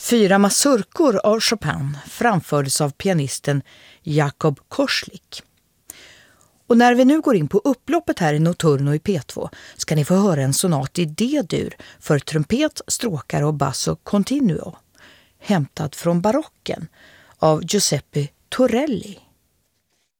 4 mazurkor av Chopin framfördes av pianisten Jakob Korslik. Och när vi nu går in på upploppet här i Notturno i P2 ska ni få höra en sonat i D-dur för trumpet, stråkar och basso continuo, hämtad från barocken av Giuseppe Torelli.